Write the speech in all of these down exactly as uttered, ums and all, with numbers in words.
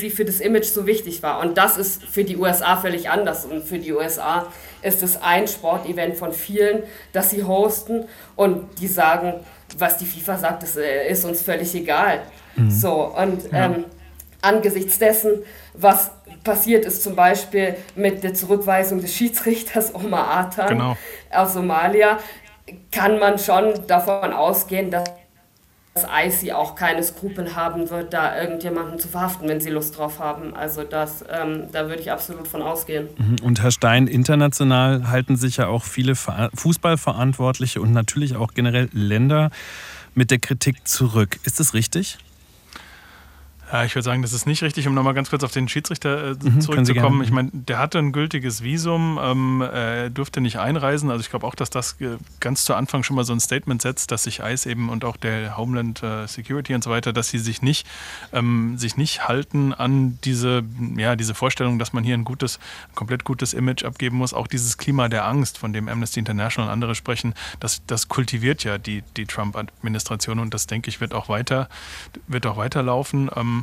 irgendwie für das Image so wichtig war. Und das ist für die U S A völlig anders. Und für die U S A ist es ein Sportevent von vielen, das sie hosten. Und die sagen, was die FIFA sagt, das ist uns völlig egal. Mhm. So, und ja. ähm, angesichts dessen, was passiert ist zum Beispiel mit der Zurückweisung des Schiedsrichters Omar Atan genau. aus Somalia, kann man schon davon ausgehen, dass das I C C auch keine Skrupel haben wird, da irgendjemanden zu verhaften, wenn sie Lust drauf haben. Also das, ähm, da würde ich absolut von ausgehen. Und Herr Stein, international halten sich ja auch viele Fußballverantwortliche und natürlich auch generell Länder mit der Kritik zurück. Ist das richtig? Ja, ich würde sagen, das ist nicht richtig, um nochmal ganz kurz auf den Schiedsrichter äh, mhm, zurückzukommen. Ich meine, der hatte ein gültiges Visum, ähm, er durfte nicht einreisen. Also ich glaube auch, dass das äh, ganz zu Anfang schon mal so ein Statement setzt, dass sich I C E eben und auch der Homeland äh, Security und so weiter, dass sie sich nicht, ähm, sich nicht halten an diese, ja, diese Vorstellung, dass man hier ein gutes, ein komplett gutes Image abgeben muss. Auch dieses Klima der Angst, von dem Amnesty International und andere sprechen, das, das kultiviert ja die, die Trump-Administration und das, denke ich, wird auch weiter, wird auch weiterlaufen. Ähm,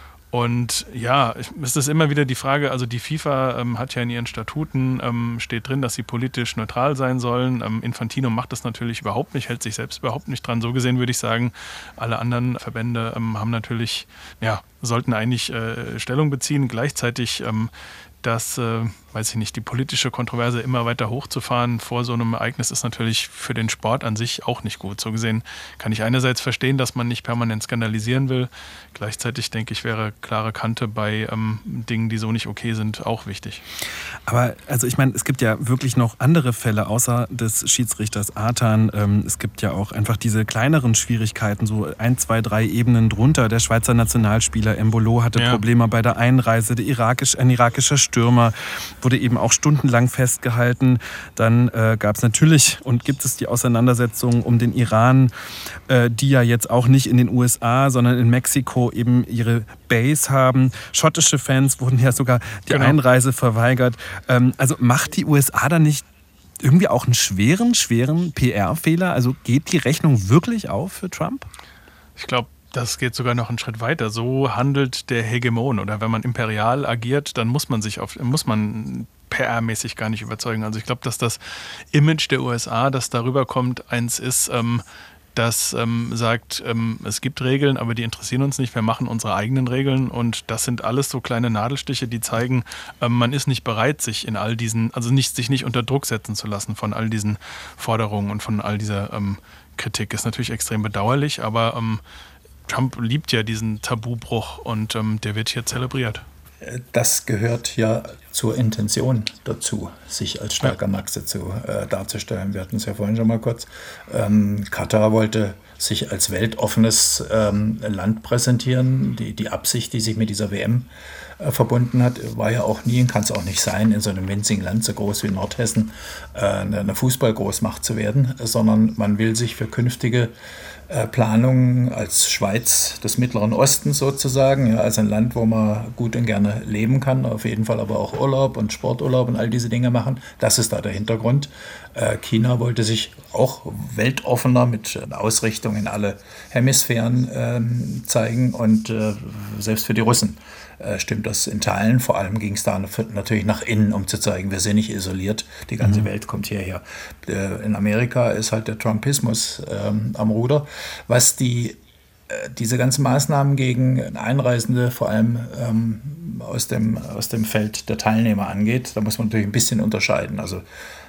Und ja, es ist immer wieder die Frage, also die FIFA ähm, hat ja in ihren Statuten, ähm, steht drin, dass sie politisch neutral sein sollen. Ähm, Infantino macht das natürlich überhaupt nicht, hält sich selbst überhaupt nicht dran. So gesehen würde ich sagen, alle anderen Verbände ähm, haben natürlich, ja, sollten eigentlich äh, Stellung beziehen. Gleichzeitig ähm, dass, äh, weiß ich nicht, die politische Kontroverse immer weiter hochzufahren vor so einem Ereignis ist natürlich für den Sport an sich auch nicht gut. So gesehen kann ich einerseits verstehen, dass man nicht permanent skandalisieren will. Gleichzeitig denke ich, wäre klare Kante bei ähm, Dingen, die so nicht okay sind, auch wichtig. Aber also ich meine, es gibt ja wirklich noch andere Fälle außer des Schiedsrichters Atan. Ähm, es gibt ja auch einfach diese kleineren Schwierigkeiten, so ein, zwei, drei Ebenen drunter. Der Schweizer Nationalspieler Embolo hatte ja. Probleme bei der Einreise. Der irakisch, ein irakischer Stürmer wurde eben auch stundenlang festgehalten. Dann äh, gab es natürlich und gibt es die Auseinandersetzung um den Iran, äh, die ja jetzt auch nicht in den U S A, sondern in Mexiko eben ihre Base haben. Schottische Fans wurden ja sogar die genau. Einreise verweigert. Ähm, also macht die U S A dann nicht irgendwie auch einen schweren, schweren P R-Fehler? Also geht die Rechnung wirklich auf für Trump? Ich glaube, das geht sogar noch einen Schritt weiter. So handelt der Hegemon. Oder wenn man imperial agiert, dann muss man sich auf, muss man P R-mäßig gar nicht überzeugen. Also ich glaube, dass das Image der U S A, das darüber kommt, eins ist, ähm, das ähm, sagt, ähm, es gibt Regeln, aber die interessieren uns nicht. Wir machen unsere eigenen Regeln und das sind alles so kleine Nadelstiche, die zeigen, ähm, man ist nicht bereit, sich in all diesen, also nicht, sich nicht unter Druck setzen zu lassen von all diesen Forderungen und von all dieser ähm, Kritik. Ist natürlich extrem bedauerlich, aber ähm, Trump liebt ja diesen Tabubruch und ähm, der wird hier zelebriert. Das gehört ja zur Intention dazu, sich als starker Maxe zu, äh, darzustellen. Wir hatten es ja vorhin schon mal kurz. Ähm, Katar wollte sich als weltoffenes ähm, Land präsentieren. Die, die Absicht, die sich mit dieser W M äh, verbunden hat, war ja auch nie und kann es auch nicht sein, in so einem winzigen Land, so groß wie Nordhessen, äh, eine Fußballgroßmacht zu werden, sondern man will sich für künftige Planungen als Schweiz des Mittleren Ostens sozusagen, ja, als ein Land, wo man gut und gerne leben kann, auf jeden Fall aber auch Urlaub und Sporturlaub und all diese Dinge machen. Das ist da der Hintergrund. Äh, China wollte sich auch weltoffener mit Ausrichtung in alle Hemisphären ähm, zeigen und äh, selbst für die Russen äh, stimmt das in Teilen. Vor allem ging es da natürlich nach innen, um zu zeigen, wir sind nicht isoliert, die ganze mhm. Welt kommt hierher. Äh, in Amerika ist halt der Trumpismus ähm, am Ruder. Was die, äh, diese ganzen Maßnahmen gegen Einreisende, vor allem ähm, aus dem, aus dem Feld der Teilnehmer angeht, da muss man natürlich ein bisschen unterscheiden. Also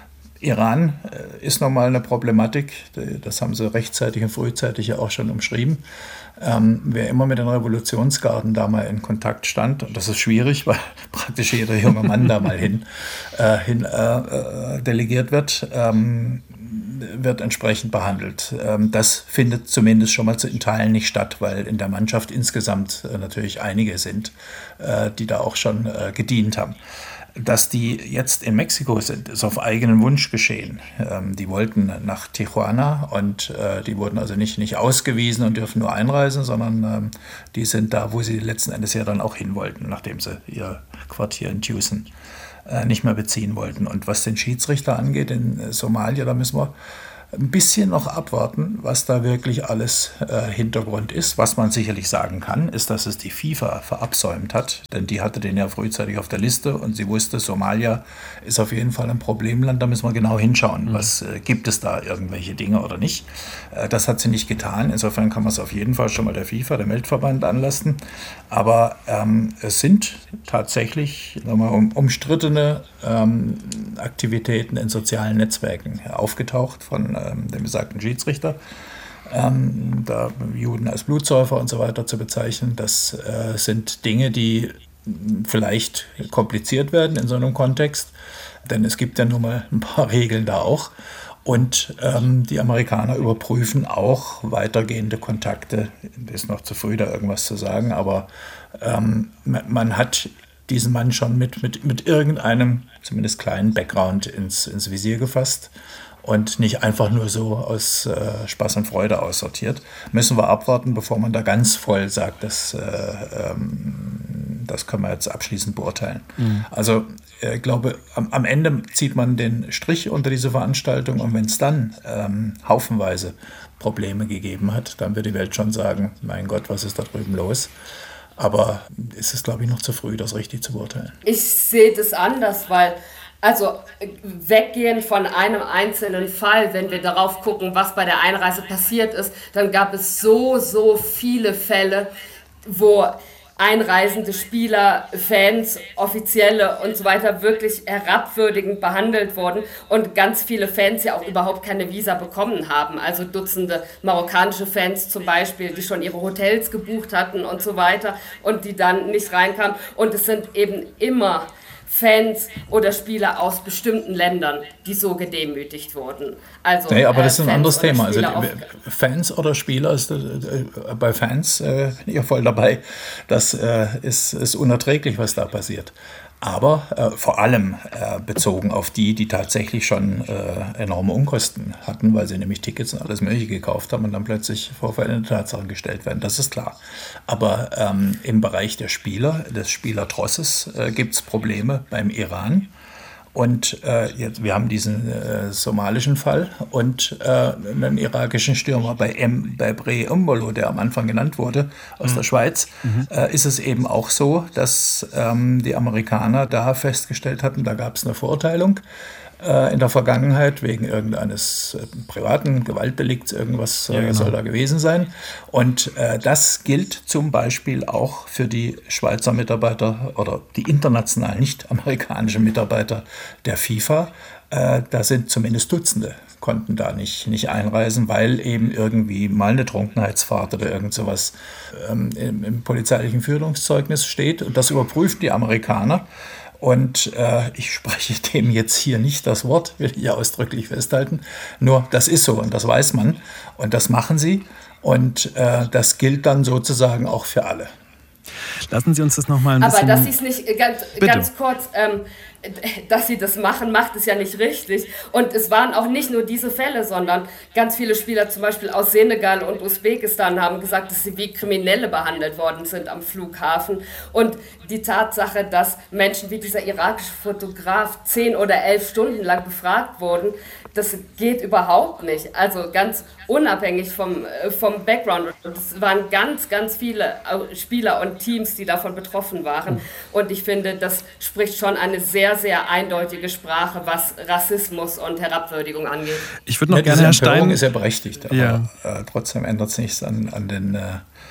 Iran äh, ist nochmal eine Problematik, das haben sie rechtzeitig und frühzeitig ja auch schon umschrieben. Ähm, wer immer mit den Revolutionsgarden da mal in Kontakt stand, und das ist schwierig, weil praktisch jeder junge Mann da mal hin, äh, hin äh, äh, delegiert wird, ähm, wird entsprechend behandelt. Ähm, das findet zumindest schon mal in Teilen nicht statt, weil in der Mannschaft insgesamt äh, natürlich einige sind, äh, die da auch schon äh, gedient haben. Dass die jetzt in Mexiko sind, ist auf eigenen Wunsch geschehen. Ähm, die wollten nach Tijuana und äh, die wurden also nicht, nicht ausgewiesen und dürfen nur einreisen, sondern ähm, die sind da, wo sie letzten Endes ja dann auch hin wollten, nachdem sie ihr Quartier in Tucson äh, nicht mehr beziehen wollten. Und was den Schiedsrichter angeht in Somalia, da müssen wir ein bisschen noch abwarten, was da wirklich alles äh, Hintergrund ist. Was man sicherlich sagen kann, ist, dass es die FIFA verabsäumt hat, denn die hatte den ja frühzeitig auf der Liste und sie wusste, Somalia ist auf jeden Fall ein Problemland, da müssen wir genau hinschauen, mhm. was äh, gibt es da irgendwelche Dinge oder nicht. Äh, das hat sie nicht getan, insofern kann man es auf jeden Fall schon mal der FIFA, dem Weltverband anlasten, aber ähm, es sind tatsächlich nochmal, um, umstrittene ähm, Aktivitäten in sozialen Netzwerken aufgetaucht von ähm, dem besagten Schiedsrichter, ähm, da Juden als Blutsäufer und so weiter zu bezeichnen. Das äh, sind Dinge, die vielleicht kompliziert werden in so einem Kontext, denn es gibt ja nun mal ein paar Regeln da auch. Und ähm, die Amerikaner überprüfen auch weitergehende Kontakte. Ist noch zu früh, da irgendwas zu sagen, aber ähm, man hat diesen Mann schon mit, mit, mit irgendeinem, zumindest kleinen Background ins, ins Visier gefasst und nicht einfach nur so aus äh, Spaß und Freude aussortiert. Müssen wir abwarten, bevor man da ganz voll sagt, dass, äh, ähm, das können wir jetzt abschließend beurteilen. Mhm. Also ich glaube, am, am Ende zieht man den Strich unter diese Veranstaltung und wenn es dann ähm, haufenweise Probleme gegeben hat, dann wird die Welt schon sagen, mein Gott, was ist da drüben los? Aber es ist, glaube ich, noch zu früh, das richtig zu beurteilen. Ich sehe das anders, weil, also weggehen von einem einzelnen Fall, wenn wir darauf gucken, was bei der Einreise passiert ist, dann gab es so, so viele Fälle, wo einreisende Spieler, Fans, Offizielle und so weiter wirklich herabwürdigend behandelt wurden und ganz viele Fans ja auch überhaupt keine Visa bekommen haben. Also Dutzende marokkanische Fans zum Beispiel, die schon ihre Hotels gebucht hatten und so weiter und die dann nicht reinkamen. Und es sind eben immer Fans oder Spieler aus bestimmten Ländern, die so gedemütigt wurden. Also, nee, aber das ist ein Fans anderes Thema. Also auf Fans oder Spieler, ist, äh, bei Fans äh, bin ich ja voll dabei. Das äh, ist, ist unerträglich, was da passiert. Aber äh, vor allem äh, bezogen auf die, die tatsächlich schon äh, enorme Unkosten hatten, weil sie nämlich Tickets und alles Mögliche gekauft haben und dann plötzlich vor veränderte Tatsachen gestellt werden. Das ist klar. Aber ähm, im Bereich der Spieler, des Spielertrosses, äh, gibt es Probleme beim Iran. Und äh, jetzt, wir haben diesen äh, somalischen Fall und äh, einen irakischen Stürmer bei, M, bei Bre Umbolo, der am Anfang genannt wurde, aus mhm. der Schweiz, mhm. äh, ist es eben auch so, dass ähm, die Amerikaner da festgestellt hatten, da gab es eine Verurteilung äh, in der Vergangenheit wegen irgendeines äh, privaten Gewaltdelikts, irgendwas äh, ja, genau. soll da gewesen sein. Und äh, das gilt zum Beispiel auch für die Schweizer Mitarbeiter oder die internationalen, nicht amerikanischen Mitarbeiter der FIFA. Äh, da sind zumindest Dutzende, konnten da nicht, nicht einreisen, weil eben irgendwie mal eine Trunkenheitsfahrt oder irgend sowas ähm, im, im polizeilichen Führungszeugnis steht. Und das überprüfen die Amerikaner. Und äh, ich spreche dem jetzt hier nicht das Wort, will ich ausdrücklich festhalten. Nur das ist so und das weiß man und das machen sie und äh, das gilt dann sozusagen auch für alle. Lassen Sie uns das nochmal ein Aber bisschen... Aber dass Sie es nicht, ganz, ganz kurz, ähm, dass Sie das machen, macht es ja nicht richtig. Und es waren auch nicht nur diese Fälle, sondern ganz viele Spieler zum Beispiel aus Senegal und Usbekistan haben gesagt, dass sie wie Kriminelle behandelt worden sind am Flughafen. Und die Tatsache, dass Menschen wie dieser irakische Fotograf zehn oder elf Stunden lang befragt wurden, das geht überhaupt nicht. Also ganz unabhängig vom, vom Background. Und es waren ganz, ganz viele Spieler und Teams, die davon betroffen waren. Und ich finde, das spricht schon eine sehr, sehr eindeutige Sprache, was Rassismus und Herabwürdigung angeht. Ich würde noch ja, gerne, Herr Stein... ist ja berechtigt, aber ja. äh, trotzdem ändert es nichts an, an den... Äh,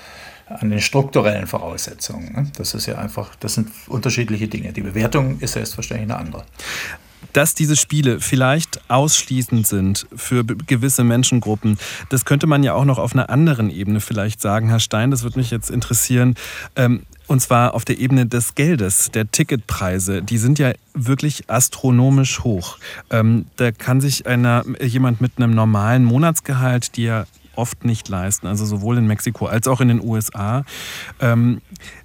an den strukturellen Voraussetzungen. Das ist ja einfach, das sind unterschiedliche Dinge. Die Bewertung ist selbstverständlich eine andere. Dass diese Spiele vielleicht ausschließend sind für gewisse Menschengruppen, das könnte man ja auch noch auf einer anderen Ebene vielleicht sagen. Herr Stein, das würde mich jetzt interessieren. Und zwar auf der Ebene des Geldes, der Ticketpreise. Die sind ja wirklich astronomisch hoch. Da kann sich einer, jemand mit einem normalen Monatsgehalt, die ja oft nicht leisten, also sowohl in Mexiko als auch in den U S A. Ähm,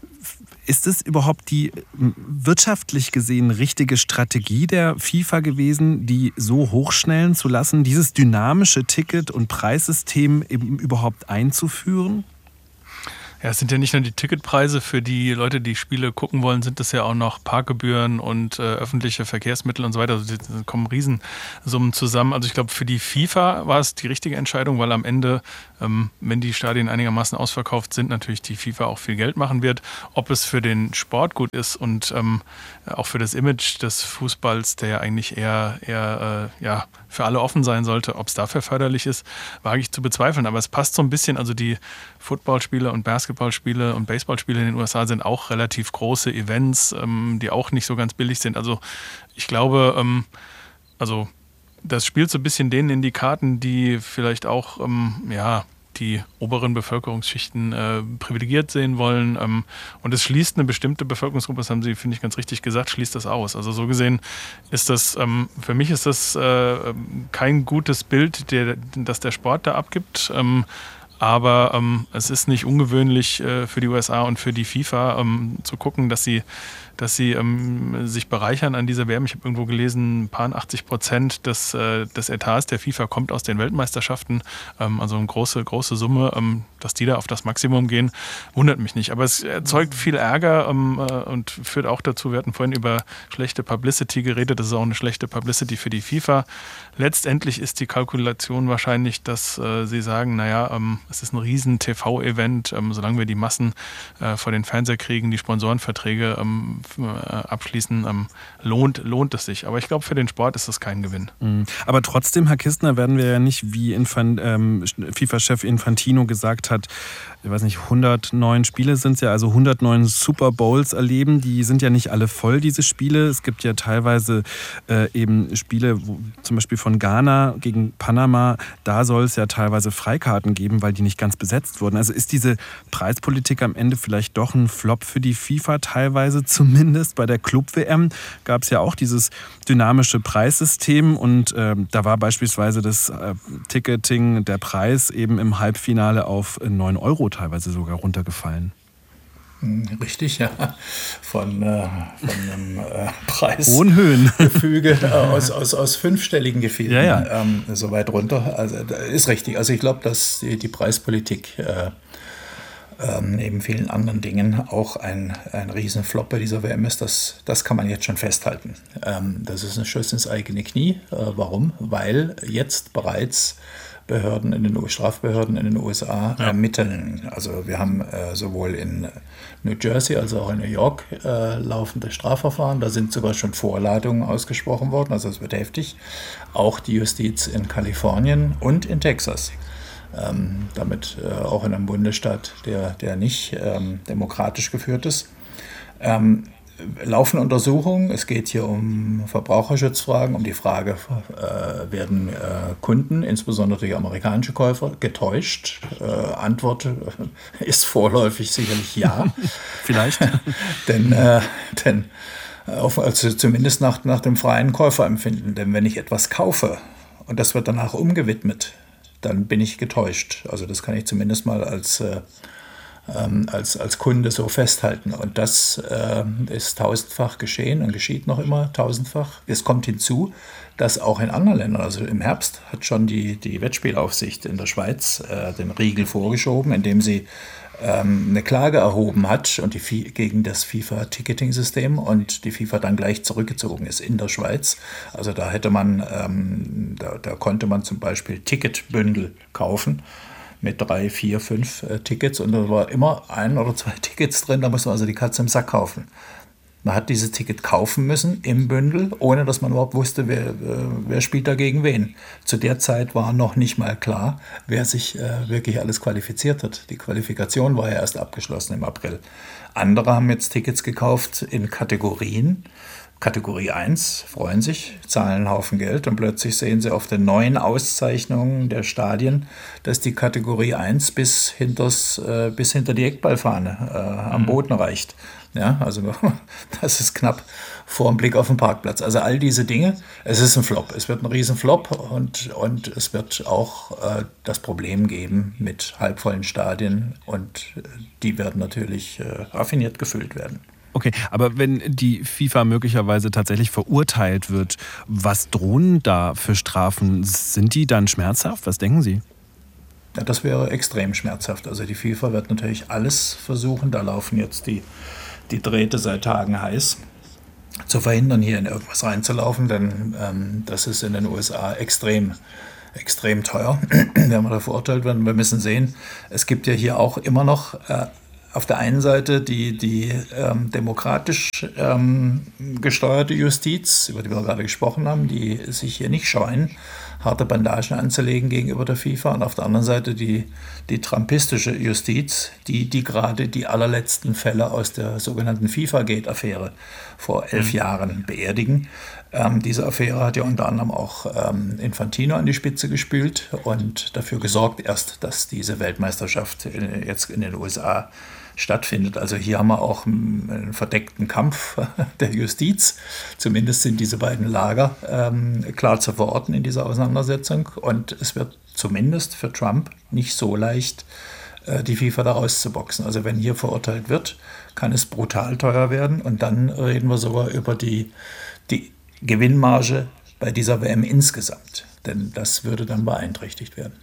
ist es überhaupt die wirtschaftlich gesehen richtige Strategie der FIFA gewesen, die so hochschnellen zu lassen, dieses dynamische Ticket- und Preissystem eben überhaupt einzuführen? Ja, es sind ja nicht nur die Ticketpreise. Für die Leute, die Spiele gucken wollen, sind es ja auch noch Parkgebühren und äh, öffentliche Verkehrsmittel und so weiter. Also da kommen Riesensummen zusammen. Also ich glaube, für die FIFA war es die richtige Entscheidung, weil am Ende, ähm, wenn die Stadien einigermaßen ausverkauft sind, natürlich die FIFA auch viel Geld machen wird. Ob es für den Sport gut ist und ähm, auch für das Image des Fußballs, der ja eigentlich eher, eher äh, ja, für alle offen sein sollte, ob es dafür förderlich ist, wage ich zu bezweifeln. Aber es passt so ein bisschen, also die Footballspiele und Basketballspiele und Baseballspiele in den U S A sind auch relativ große Events, ähm, die auch nicht so ganz billig sind. Also ich glaube, ähm, also das spielt so ein bisschen denen in die Karten, die vielleicht auch, ähm, ja, die oberen Bevölkerungsschichten äh, privilegiert sehen wollen. Ähm, und es schließt eine bestimmte Bevölkerungsgruppe, das haben Sie, finde ich, ganz richtig gesagt, schließt das aus. Also so gesehen ist das, ähm, für mich ist das äh, kein gutes Bild, der, das der Sport da abgibt. Ähm, aber ähm, es ist nicht ungewöhnlich äh, für die U S A und für die FIFA ähm, zu gucken, dass sie dass sie ähm, sich bereichern an dieser W M. Ich habe irgendwo gelesen, ein paar achtzig Prozent des, äh, des Etats der FIFA kommt aus den Weltmeisterschaften. Ähm, also eine große, große Summe. Ähm, dass die da auf das Maximum gehen, wundert mich nicht. Aber es erzeugt viel Ärger ähm, äh, und führt auch dazu, wir hatten vorhin über schlechte Publicity geredet, das ist auch eine schlechte Publicity für die FIFA. Letztendlich ist die Kalkulation wahrscheinlich, dass äh, sie sagen, naja, ähm, es ist ein riesen T V-Event, ähm, solange wir die Massen äh, vor den Fernseher kriegen, die Sponsorenverträge ähm, abschließen, ähm, lohnt, lohnt es sich. Aber ich glaube, für den Sport ist das kein Gewinn. Aber trotzdem, Herr Kistner, werden wir ja nicht, wie Infan, ähm, FIFA-Chef Infantino gesagt hat, ich weiß nicht, hundertneun Spiele sind es ja, also hundertneun Super Bowls erleben. Die sind ja nicht alle voll, diese Spiele. Es gibt ja teilweise äh, eben Spiele, wo, zum Beispiel von Ghana gegen Panama, da soll es ja teilweise Freikarten geben, weil die nicht ganz besetzt wurden. Also ist diese Preispolitik am Ende vielleicht doch ein Flop für die FIFA teilweise, zumindest bei der Club-W M gab es ja auch dieses dynamische Preissystem und äh, da war beispielsweise das äh, Ticketing, der Preis eben im Halbfinale auf neun Euro teilweise sogar runtergefallen. Richtig, ja. Von, äh, von einem äh, Preisgefüge aus, aus, aus fünfstelligen Gefilden ja, ja. ähm, so weit runter. Also ist richtig. Also ich glaube, dass die, die Preispolitik äh, äh, neben vielen anderen Dingen auch ein, ein Riesenflop bei dieser W M ist. Das, das kann man jetzt schon festhalten. Ähm, das ist ein Schuss ins eigene Knie. Äh, warum? Weil jetzt bereits Behörden in den Strafbehörden in den U S A ja. ermitteln. Also wir haben äh, sowohl in New Jersey als auch in New York äh, laufende Strafverfahren. Da sind sogar schon Vorladungen ausgesprochen worden. Also es wird heftig. Auch die Justiz in Kalifornien und in Texas. Ähm, damit äh, auch in einem Bundesstaat, der, der nicht ähm, demokratisch geführt ist. Ähm, Laufen Untersuchungen. Es geht hier um Verbraucherschutzfragen, um die Frage, äh, werden äh, Kunden, insbesondere die amerikanischen Käufer, getäuscht? Äh, Antwort äh, ist vorläufig sicherlich ja. Vielleicht. denn äh, denn auf, also zumindest nach, nach dem freien Käuferempfinden. Denn wenn ich etwas kaufe und das wird danach umgewidmet, dann bin ich getäuscht. Also das kann ich zumindest mal als äh, Als, als Kunde so festhalten. Und das äh, ist tausendfach geschehen und geschieht noch immer tausendfach. Es kommt hinzu, dass auch in anderen Ländern, also im Herbst hat schon die, die Wettspielaufsicht in der Schweiz äh, den Riegel vorgeschoben, indem sie ähm, eine Klage erhoben hat und die, gegen das FIFA-Ticketing-System und die FIFA dann gleich zurückgezogen ist in der Schweiz. Also da hätte man, ähm, da, da konnte man zum Beispiel Ticketbündel kaufen mit drei, vier, fünf äh, Tickets und da war immer ein oder zwei Tickets drin, da musste man also die Katze im Sack kaufen. Man hat dieses Ticket kaufen müssen im Bündel, ohne dass man überhaupt wusste, wer, äh, wer spielt da gegen wen. Zu der Zeit war noch nicht mal klar, wer sich äh, wirklich alles qualifiziert hat. Die Qualifikation war ja erst abgeschlossen im April. Andere haben jetzt Tickets gekauft in Kategorien. Kategorie eins, freuen sich, zahlen einen Haufen Geld und plötzlich sehen sie auf den neuen Auszeichnungen der Stadien, dass die Kategorie eins bis, hinters, äh, bis hinter die Eckballfahne äh, am Boden reicht. Ja, also das ist knapp vor dem Blick auf den Parkplatz. Also all diese Dinge, es ist ein Flop. Es wird ein Riesenflop und, und es wird auch äh, das Problem geben mit halbvollen Stadien und die werden natürlich äh, raffiniert gefüllt werden. Okay, aber wenn die FIFA möglicherweise tatsächlich verurteilt wird, was drohen da für Strafen? Sind die dann schmerzhaft? Was denken Sie? Ja, das wäre extrem schmerzhaft. Also die FIFA wird natürlich alles versuchen, da laufen jetzt die, die Drähte seit Tagen heiß, zu verhindern, hier in irgendwas reinzulaufen, denn ähm, das ist in den U S A extrem, extrem teuer, wenn man da verurteilt wird. Wir müssen sehen, es gibt ja hier auch immer noch äh, auf der einen Seite die, die ähm, demokratisch ähm, gesteuerte Justiz, über die wir gerade gesprochen haben, die sich hier nicht scheuen, harte Bandagen anzulegen gegenüber der FIFA, und auf der anderen Seite die, die trumpistische Justiz, die, die gerade die allerletzten Fälle aus der sogenannten FIFA-Gate-Affäre vor elf mhm. Jahren beerdigen. Ähm, diese Affäre hat ja unter anderem auch ähm, Infantino an die Spitze gespült und dafür gesorgt erst, dass diese Weltmeisterschaft in, jetzt in den U S A stattfindet. Also hier haben wir auch einen verdeckten Kampf der Justiz. Zumindest sind diese beiden Lager ähm, klar zu verorten in dieser Auseinandersetzung. Und es wird zumindest für Trump nicht so leicht, äh, die FIFA da rauszuboxen. Also wenn hier verurteilt wird, kann es brutal teuer werden. Und dann reden wir sogar über die, die Gewinnmarge bei dieser W M insgesamt. Denn das würde dann beeinträchtigt werden.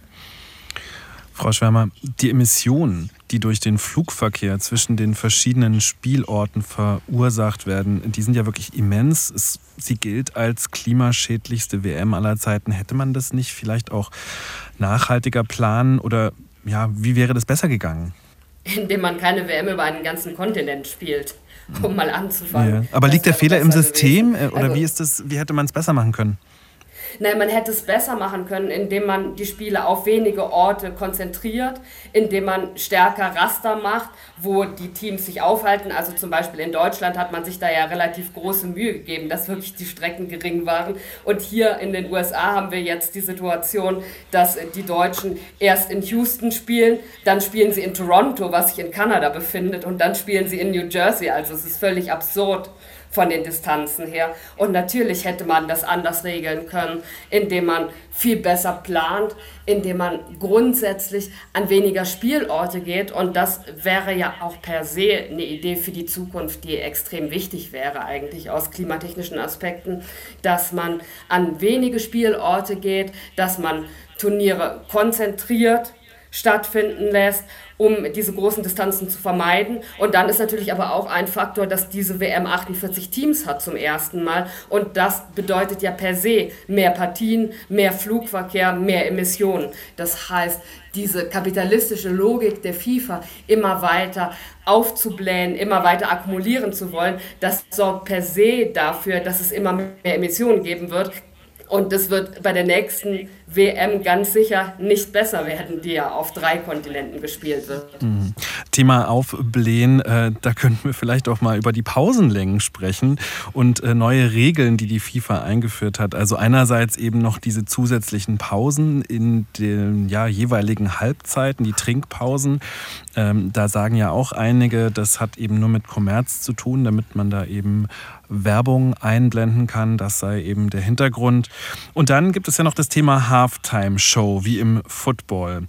Frau Schwärmer, die Emissionen, die durch den Flugverkehr zwischen den verschiedenen Spielorten verursacht werden, die sind ja wirklich immens. Es, sie gilt als klimaschädlichste W M aller Zeiten. Hätte man das nicht vielleicht auch nachhaltiger planen oder ja, wie wäre das besser gegangen? Indem man keine W M über einen ganzen Kontinent spielt, um mal anzufangen. Ja. Aber liegt der Fehler im System gewesen. Oder also, wie ist das, wie hätte man es besser machen können? Nein, man hätte es besser machen können, indem man die Spiele auf wenige Orte konzentriert, indem man stärker Raster macht, wo die Teams sich aufhalten. Also zum Beispiel in Deutschland hat man sich da ja relativ große Mühe gegeben, dass wirklich die Strecken gering waren. Und hier in den U S A haben wir jetzt die Situation, dass die Deutschen erst in Houston spielen, dann spielen sie in Toronto, was sich in Kanada befindet, und dann spielen sie in New Jersey. Also es ist völlig absurd von den Distanzen her. Und natürlich hätte man das anders regeln können, indem man viel besser plant, indem man grundsätzlich an weniger Spielorte geht. Und das wäre ja auch per se eine Idee für die Zukunft, die extrem wichtig wäre eigentlich aus klimatechnischen Aspekten, dass man an wenige Spielorte geht, dass man Turniere konzentriert stattfinden lässt, um diese großen Distanzen zu vermeiden. Und dann ist natürlich aber auch ein Faktor, dass diese W M achtundvierzig Teams hat zum ersten Mal. Und das bedeutet ja per se mehr Partien, mehr Flugverkehr, mehr Emissionen. Das heißt, diese kapitalistische Logik der FIFA immer weiter aufzublähen, immer weiter akkumulieren zu wollen, das sorgt per se dafür, dass es immer mehr Emissionen geben wird. Und das wird bei der nächsten W M ganz sicher nicht besser werden, die ja auf drei Kontinenten gespielt wird. Mhm. Thema Aufblähen, äh, da könnten wir vielleicht auch mal über die Pausenlängen sprechen und äh, neue Regeln, die die FIFA eingeführt hat. Also einerseits eben noch diese zusätzlichen Pausen in den ja, jeweiligen Halbzeiten, die Trinkpausen. Ähm, da sagen ja auch einige, das hat eben nur mit Kommerz zu tun, damit man da eben Werbung einblenden kann. Das sei eben der Hintergrund. Und dann gibt es ja noch das Thema Halftime-Show, wie im Football.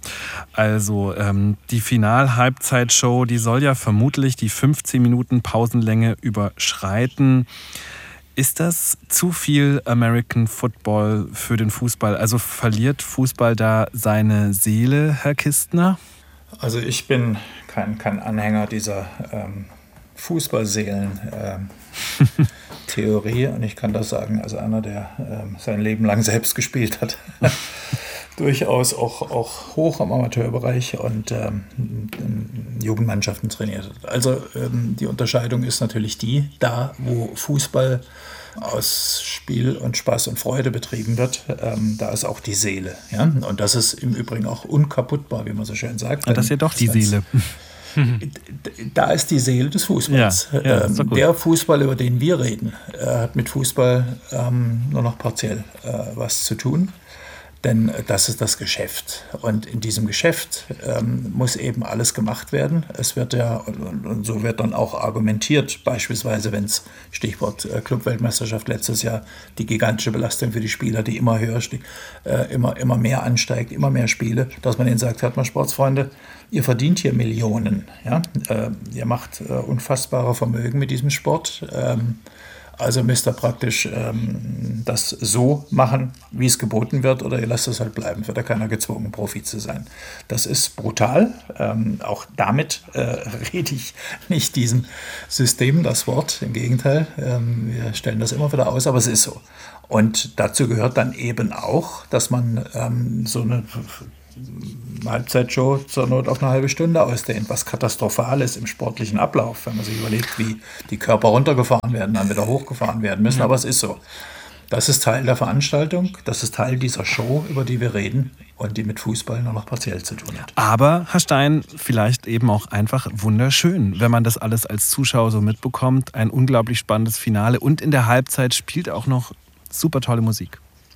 Also ähm, die Final-Halbzeit-Show, die soll ja vermutlich die fünfzehn Minuten Pausenlänge überschreiten. Ist das zu viel American Football für den Fußball? Also verliert Fußball da seine Seele, Herr Kistner? Also ich bin kein, kein Anhänger dieser ähm, Fußballseelen-Theorie ähm, und ich kann das sagen, als einer, der ähm, sein Leben lang selbst gespielt hat, durchaus auch, auch hoch am Amateurbereich und ähm, Jugendmannschaften trainiert hat. Also ähm, die Unterscheidung ist natürlich die, da wo Fußball aus Spiel und Spaß und Freude betrieben wird, ähm, da ist auch die Seele. Ja? Und das ist im Übrigen auch unkaputtbar, wie man so schön sagt. Ja, das ist ja doch die Seele. Da ist die Seele des Fußballs. Ja, ja, ähm, der Fußball, über den wir reden, äh, hat mit Fußball ähm, nur noch partiell äh, was zu tun. Denn das ist das Geschäft. Und in diesem Geschäft ähm, muss eben alles gemacht werden. Es wird ja, und, und so wird dann auch argumentiert, beispielsweise wenn es, Stichwort äh, Clubweltmeisterschaft letztes Jahr, die gigantische Belastung für die Spieler, die immer höher steigt, äh, immer, immer mehr ansteigt, immer mehr Spiele, dass man ihnen sagt, hört mal Sportsfreunde, ihr verdient hier Millionen. Ja? Äh, ihr macht äh, unfassbare Vermögen mit diesem Sport. Ähm, Also müsst ihr praktisch ähm, das so machen, wie es geboten wird, oder ihr lasst es halt bleiben. Wird ja keiner gezwungen, Profi zu sein. Das ist brutal. Ähm, auch damit äh, rede ich nicht diesem System das Wort. Im Gegenteil, ähm, wir stellen das immer wieder aus, aber es ist so. Und dazu gehört dann eben auch, dass man ähm, so eine Halbzeitshow zur Not auf eine halbe Stunde ausdehnt, was katastrophal ist im sportlichen Ablauf, wenn man sich überlegt, wie die Körper runtergefahren werden, dann wieder hochgefahren werden müssen, aber es ist so. Das ist Teil der Veranstaltung, das ist Teil dieser Show, über die wir reden und die mit Fußball nur noch partiell zu tun hat. Aber, Herr Stein, vielleicht eben auch einfach wunderschön, wenn man das alles als Zuschauer so mitbekommt. Ein unglaublich spannendes Finale und in der Halbzeit spielt auch noch super tolle Musik.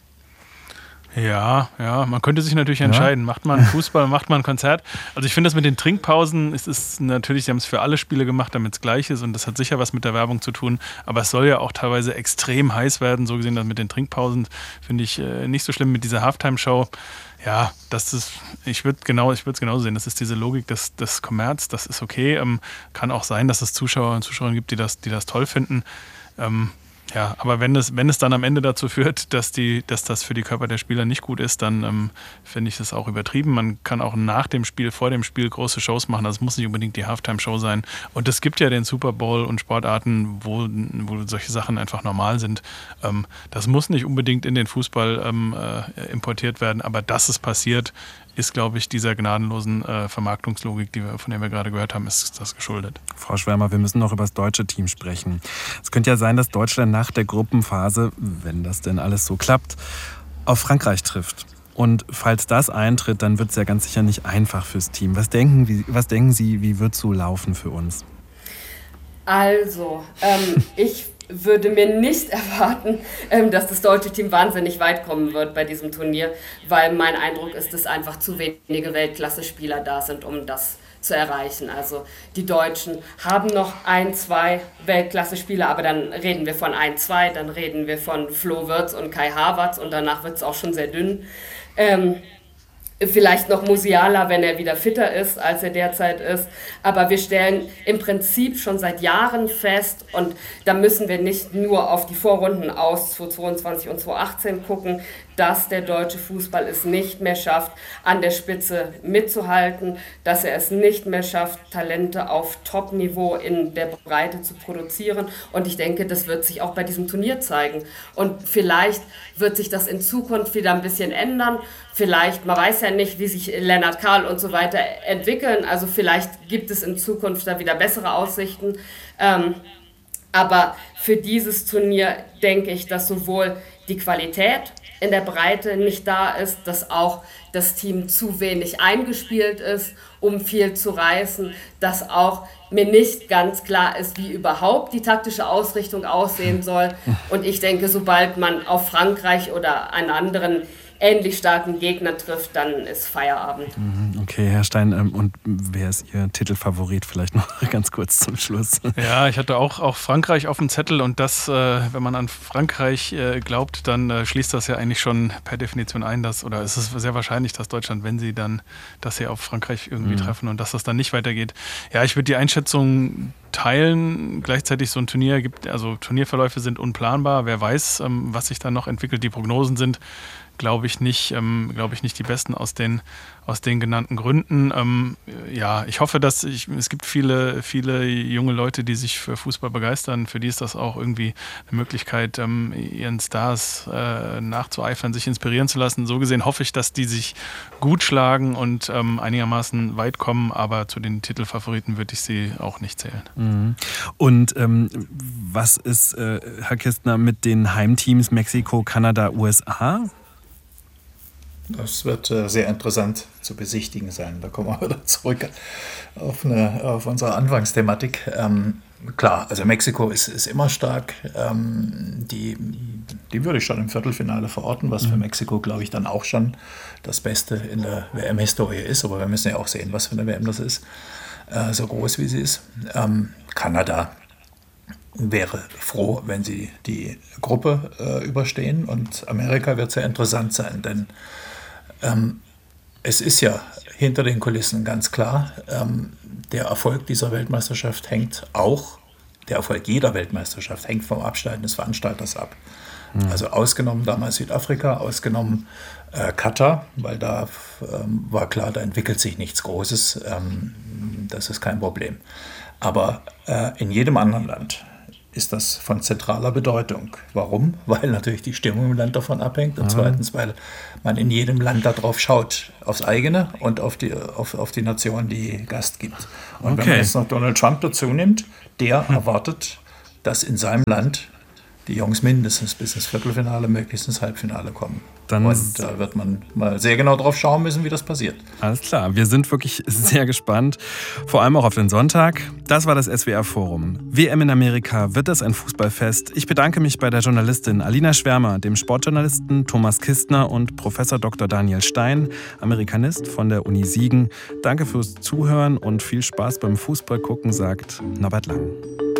Ja, ja, man könnte sich natürlich entscheiden, ja. Macht man Fußball, macht man ein Konzert. Also ich finde das mit den Trinkpausen, es ist natürlich, sie haben es für alle Spiele gemacht, damit es gleich ist und das hat sicher was mit der Werbung zu tun, aber es soll ja auch teilweise extrem heiß werden, so gesehen, dass mit den Trinkpausen finde ich äh, nicht so schlimm mit dieser Halftime-Show. Ja, das ist, ich würde genau, ich würde es genauso sehen, das ist diese Logik des, des Kommerz, das ist okay, ähm, kann auch sein, dass es Zuschauer und Zuschauerinnen gibt, die das, die das toll finden. Ähm, Ja, aber wenn es, wenn es dann am Ende dazu führt, dass, die, dass das für die Körper der Spieler nicht gut ist, dann ähm, finde ich das auch übertrieben. Man kann auch nach dem Spiel, vor dem Spiel große Shows machen. Das muss nicht unbedingt die Halftime-Show sein. Und es gibt ja den Super Bowl und Sportarten, wo, wo solche Sachen einfach normal sind. Ähm, das muss nicht unbedingt in den Fußball ähm, äh, importiert werden, aber dass es passiert, ist, glaube ich, dieser gnadenlosen äh, Vermarktungslogik, die wir, von der wir gerade gehört haben, ist das geschuldet. Frau Schwärmer, wir müssen noch über das deutsche Team sprechen. Es könnte ja sein, dass Deutschland nach der Gruppenphase, wenn das denn alles so klappt, auf Frankreich trifft. Und falls das eintritt, dann wird es ja ganz sicher nicht einfach fürs Team. Was denken, wie, was denken Sie, wie wird es so laufen für uns? Also, ähm, ich würde mir nicht erwarten, ähm, dass das deutsche Team wahnsinnig weit kommen wird bei diesem Turnier, weil mein Eindruck ist, dass einfach zu wenige Weltklasse-Spieler da sind, um das zu erreichen. Also die Deutschen haben noch ein, zwei Weltklasse-Spieler, aber dann reden wir von ein, zwei, dann reden wir von Flo Wirtz und Kai Havertz und danach wird es auch schon sehr dünn. Ähm, Vielleicht noch Musiala, wenn er wieder fitter ist, als er derzeit ist. Aber wir stellen im Prinzip schon seit Jahren fest, und da müssen wir nicht nur auf die Vorrunden aus zweitausendzweiundzwanzig und zweitausendachtzehn gucken, dass der deutsche Fußball es nicht mehr schafft, an der Spitze mitzuhalten, dass er es nicht mehr schafft, Talente auf Top-Niveau in der Breite zu produzieren. Und ich denke, das wird sich auch bei diesem Turnier zeigen. Und vielleicht wird sich das in Zukunft wieder ein bisschen ändern. Vielleicht, man weiß ja nicht, wie sich Lennart Kahl und so weiter entwickeln. Also vielleicht gibt es in Zukunft da wieder bessere Aussichten. Ähm, aber für dieses Turnier denke ich, dass sowohl die Qualität in der Breite nicht da ist, dass auch das Team zu wenig eingespielt ist, um viel zu reißen, dass auch mir nicht ganz klar ist, wie überhaupt die taktische Ausrichtung aussehen soll. Und ich denke, sobald man auf Frankreich oder einen anderen ähnlich starken Gegner trifft, dann ist Feierabend. Okay, Herr Stein, und wer ist Ihr Titelfavorit? Vielleicht noch ganz kurz zum Schluss. Ja, ich hatte auch, auch Frankreich auf dem Zettel, und das, äh, wenn man an Frankreich äh, glaubt, dann äh, schließt das ja eigentlich schon per Definition ein, dass, oder es ist sehr wahrscheinlich, dass Deutschland, wenn sie dann, dass sie auf Frankreich irgendwie mhm. treffen und dass das dann nicht weitergeht. Ja, ich würde die Einschätzung teilen. Gleichzeitig so ein Turnier gibt, also Turnierverläufe sind unplanbar. Wer weiß, ähm, was sich dann noch entwickelt. Die Prognosen sind, glaube ich, nicht, ähm, glaube ich, nicht die besten aus den, aus den genannten Gründen. Ähm, ja, ich hoffe, dass ich, es gibt viele, viele junge Leute, die sich für Fußball begeistern. Für die ist das auch irgendwie eine Möglichkeit, ähm, ihren Stars äh, nachzueifern, sich inspirieren zu lassen. So gesehen hoffe ich, dass die sich gut schlagen und ähm, einigermaßen weit kommen, aber zu den Titelfavoriten würde ich sie auch nicht zählen. Mhm. Und ähm, was ist, äh, Herr Kistner, mit den Heimteams Mexiko, Kanada, U S A? Das wird äh, sehr interessant zu besichtigen sein. Da kommen wir wieder zurück auf, eine, auf unsere Anfangsthematik. Ähm, klar, also Mexiko ist, ist immer stark. Ähm, die, die würde ich schon im Viertelfinale verorten, was für Mexiko, glaube ich, dann auch schon das Beste in der W M-Historie ist. Aber wir müssen ja auch sehen, was für eine W M das ist, äh, so groß wie sie ist. Ähm, Kanada wäre froh, wenn sie die Gruppe äh, überstehen. Und Amerika wird sehr interessant sein, denn Ähm, es ist ja hinter den Kulissen ganz klar, ähm, der Erfolg dieser Weltmeisterschaft hängt auch der Erfolg jeder Weltmeisterschaft hängt vom Abschneiden des Veranstalters ab. Mhm. Also ausgenommen damals Südafrika, ausgenommen äh, Katar, weil da ähm, war klar, da entwickelt sich nichts Großes. Ähm, das ist kein Problem. Aber äh, in jedem anderen Land ist das von zentraler Bedeutung. Warum? Weil natürlich die Stimmung im Land davon abhängt. Und zweitens, weil man in jedem Land darauf schaut, aufs eigene und auf die, auf, auf die Nation, die Gast gibt. Und okay. wenn man jetzt noch Donald Trump dazu nimmt, der hm. erwartet, dass in seinem Land die Jungs mindestens bis ins Viertelfinale, möglichst ins Halbfinale kommen. Dann und da wird man mal sehr genau drauf schauen müssen, wie das passiert. Alles klar, wir sind wirklich sehr gespannt, vor allem auch auf den Sonntag. Das war das S W R-Forum. W M in Amerika, wird das ein Fußballfest? Ich bedanke mich bei der Journalistin Alina Schwärmer, dem Sportjournalisten Thomas Kistner und Professor Doktor Daniel Stein, Amerikanist von der Uni Siegen. Danke fürs Zuhören und viel Spaß beim Fußballgucken, sagt Norbert Lang.